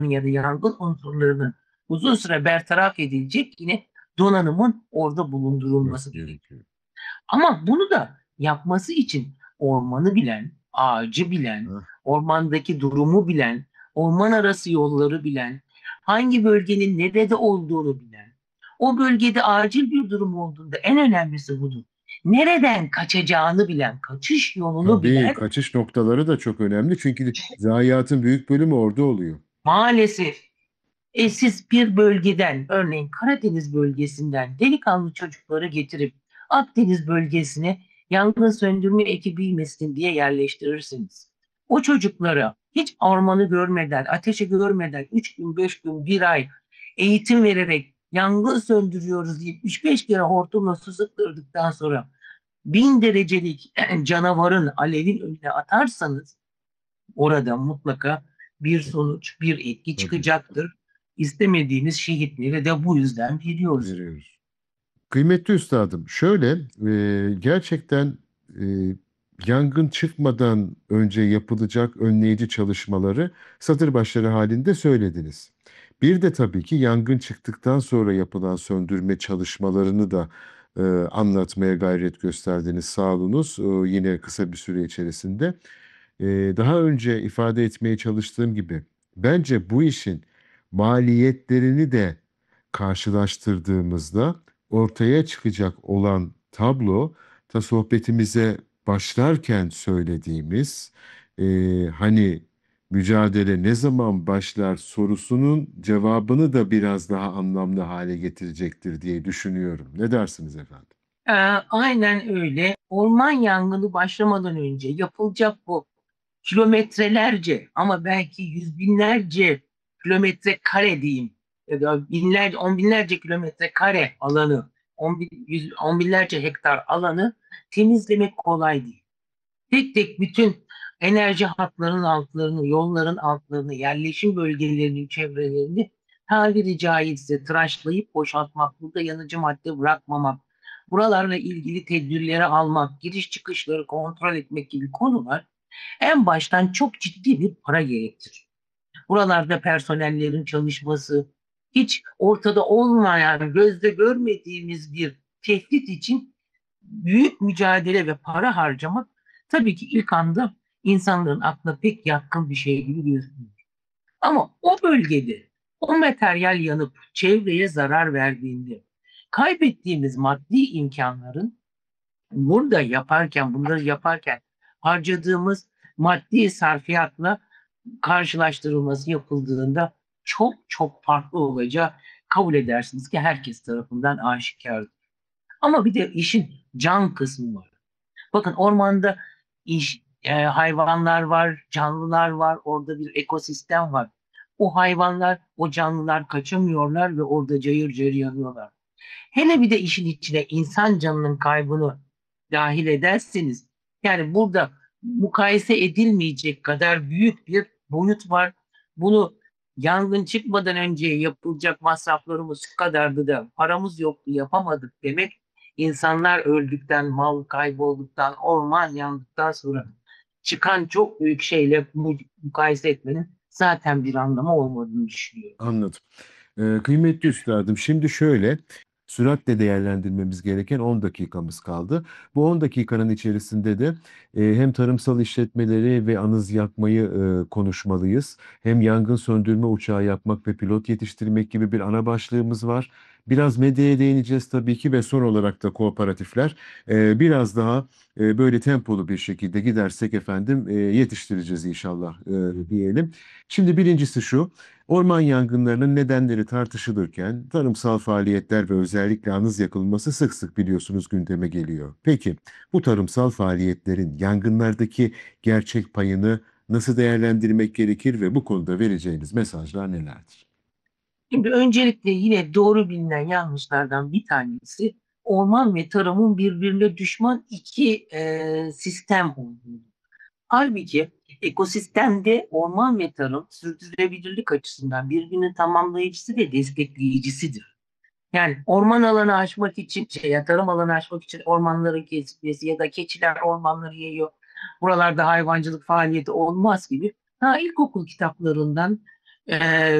ya da yangın unsurlarının uzun süre bertaraf edilecek yine donanımın orada Nasıl bulundurulması gerekiyor. gerekiyor? Ama bunu da yapması için ormanı bilen, ağacı bilen, Ha, ormandaki durumu bilen, orman arası yolları bilen, hangi bölgenin nerede olduğunu bilen, o bölgede acil bir durum olduğunda en önemlisi budur. Nereden kaçacağını bilen, kaçış yolunu tabii bilen kaçış noktaları da çok önemli. Çünkü zayiatın büyük bölümü orada oluyor. maalesef siz bir bölgeden, örneğin Karadeniz bölgesinden delikanlı çocukları getirip Akdeniz bölgesine yangın söndürme ekibiymişsin diye yerleştirirsiniz. O çocuklara hiç ormanı görmeden, ateşi görmeden 3 gün, 5 gün, bir ay eğitim vererek yangın söndürüyoruz deyip 3-5 kere hortumla su sıktırdıktan sonra 1000 derecelik canavarın alevin önüne atarsanız orada mutlaka bir sonuç, bir etki Tabii çıkacaktır. İstemediğiniz şehitleri de bu yüzden veriyoruz. veriyoruz. Kıymetli üstadım, şöyle gerçekten e, yangın çıkmadan önce yapılacak önleyici çalışmaları satır başları halinde söylediniz. Bir de tabii ki yangın çıktıktan sonra yapılan söndürme çalışmalarını da anlatmaya gayret gösterdiniz. Sağ olunuz. Yine kısa bir süre içerisinde. Daha önce ifade etmeye çalıştığım gibi bence bu işin maliyetlerini de karşılaştırdığımızda ortaya çıkacak olan tablo ta sohbetimize başlarken söylediğimiz hani mücadele ne zaman başlar sorusunun cevabını da biraz daha anlamlı hale getirecektir diye düşünüyorum. Ne dersiniz efendim? Aynen öyle. Orman yangını başlamadan önce yapılacak bu kilometrelerce ama belki yüz binlerce kilometre kare diyeyim ya da binlerce, on binlerce kilometre kare alanı, on binlerce hektar alanı temizlemek kolay değil. Tek tek bütün enerji hatlarının altlarını, yolların altlarını, yerleşim bölgelerinin çevrelerini tabiri caizse tıraşlayıp boşaltmak, burada yanıcı madde bırakmamak, buralarla ilgili tedbirleri almak, giriş çıkışları kontrol etmek gibi konular en baştan çok ciddi bir para gerektirir. Buralarda personellerin çalışması, hiç ortada olmayan, gözde görmediğimiz bir tehdit için büyük mücadele ve para harcamak tabii ki ilk anda insanların aklına pek yatkın bir şey gibi gözükmüyor. Ama o bölgede o materyal yanıp çevreye zarar verdiğinde kaybettiğimiz maddi imkanların bunları yaparken harcadığımız maddi sarfiyatla karşılaştırılması yapıldığında çok çok farklı olacağı kabul edersiniz ki herkes tarafından aşikardır. Ama bir de işin can kısmı var. Bakın ormanda hayvanlar var, canlılar var, orada bir ekosistem var. O hayvanlar, o canlılar kaçamıyorlar ve orada cayır cayır yanıyorlar. Hele bir de işin içine insan canının kaybını dahil ederseniz, yani burada mukayese edilmeyecek kadar büyük bir boyut var. Bunu yangın çıkmadan önce yapılacak masraflarımız şu kadardı da paramız yoktu yapamadık demek, insanlar öldükten, mal kaybolduktan, orman yandıktan sonra çıkan çok büyük şeyle mukayese etmenin zaten bir anlamı olmadığını düşünüyorum. Anladım. Kıymetli üstadım, şimdi şöyle süratle değerlendirmemiz gereken 10 dakikamız kaldı. Bu 10 dakikanın içerisinde de hem tarımsal işletmeleri ve anız yakmayı konuşmalıyız. Hem yangın söndürme uçağı yapmak ve pilot yetiştirmek gibi bir ana başlığımız var. Biraz medyaya değineceğiz tabii ki ve son olarak da kooperatifler. Biraz daha böyle tempolu bir şekilde gidersek efendim yetiştireceğiz inşallah diyelim. Şimdi birincisi şu. Orman yangınlarının nedenleri tartışılırken tarımsal faaliyetler ve özellikle anız yakılması sık sık biliyorsunuz gündeme geliyor. Peki bu tarımsal faaliyetlerin yangınlardaki gerçek payını nasıl değerlendirmek gerekir ve bu konuda vereceğiniz mesajlar nelerdir? Şimdi öncelikle yine doğru bilinen yanlışlardan bir tanesi orman ve tarımın birbirine düşman iki sistem olduğu. Halbuki ekosistemde orman ve tarım sürdürülebilirlik açısından birbirinin tamamlayıcısı ve destekleyicisidir. Yani orman alanı aşmak için, ya tarım alanı aşmak için ormanların kesilmesi ya da keçiler ormanları yiyor, buralarda hayvancılık faaliyeti olmaz gibi. Ha, ilkokul kitaplarından e,